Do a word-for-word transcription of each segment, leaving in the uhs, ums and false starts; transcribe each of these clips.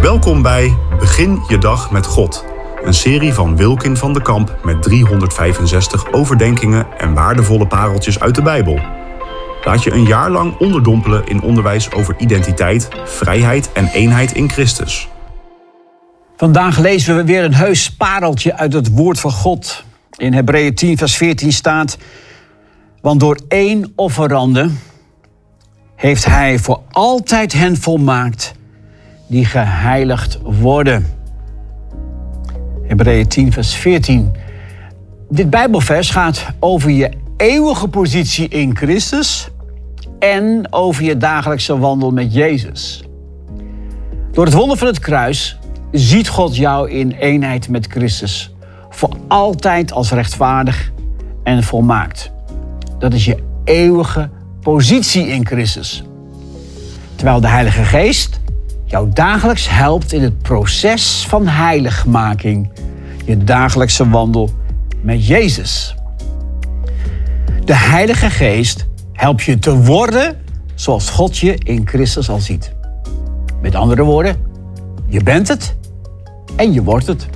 Welkom bij Begin je dag met God. Een serie van Wilkin van de Kamp met driehonderdvijfenzestig overdenkingen en waardevolle pareltjes uit de Bijbel. Laat je een jaar lang onderdompelen in onderwijs over identiteit, vrijheid en eenheid in Christus. Vandaag lezen we weer een heus pareltje uit het woord van God. In Hebreeën tien vers veertien staat: want door één offerande heeft hij voor altijd hen volmaakt die geheiligd worden. Hebreeën tien vers veertien. Dit Bijbelvers gaat over je eeuwige positie in Christus en over je dagelijkse wandel met Jezus. Door het wonder van het kruis ziet God jou in eenheid met Christus, voor altijd als rechtvaardig en volmaakt. Dat is je eeuwige positie in Christus. Terwijl de Heilige Geest jou dagelijks helpt in het proces van heiligmaking, je dagelijkse wandel met Jezus. De Heilige Geest helpt je te worden zoals God je in Christus al ziet. Met andere woorden, je bent het en je wordt het.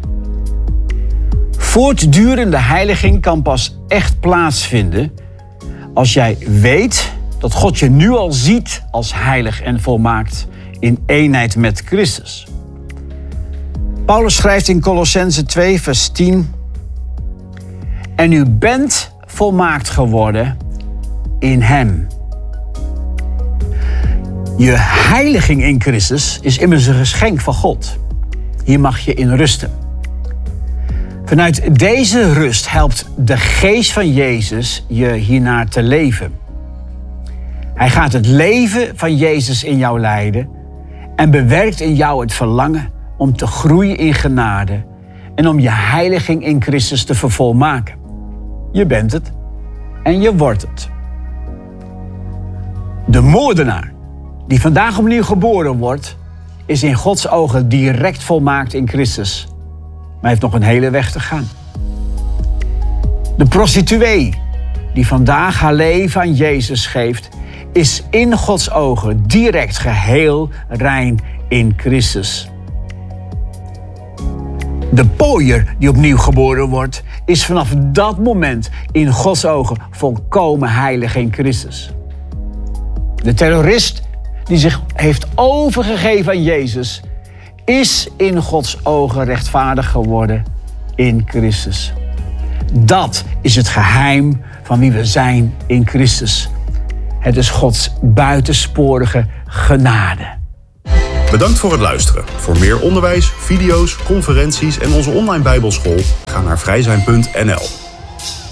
Voortdurende heiliging kan pas echt plaatsvinden als jij weet dat God je nu al ziet als heilig en volmaakt in eenheid met Christus. Paulus schrijft in Kolossenzen twee vers tien: en u bent volmaakt geworden in hem. Je heiliging in Christus is immers een geschenk van God. Hier mag je in rusten. Vanuit deze rust helpt de geest van Jezus je hiernaar te leven. Hij gaat het leven van Jezus in jou leiden en bewerkt in jou het verlangen om te groeien in genade en om je heiliging in Christus te vervolmaken. Je bent het en je wordt het. De moordenaar die vandaag opnieuw geboren wordt, is in Gods ogen direct volmaakt in Christus, maar heeft nog een hele weg te gaan. De prostituee die vandaag haar leven aan Jezus geeft, is in Gods ogen direct geheel rein in Christus. De pooier die opnieuw geboren wordt, is vanaf dat moment in Gods ogen volkomen heilig in Christus. De terrorist die zich heeft overgegeven aan Jezus, is in Gods ogen rechtvaardig geworden in Christus. Dat is het geheim van wie we zijn in Christus. Het is Gods buitensporige genade. Bedankt voor het luisteren. Voor meer onderwijs, video's, conferenties en onze online Bijbelschool ga naar vrijzijn punt n l.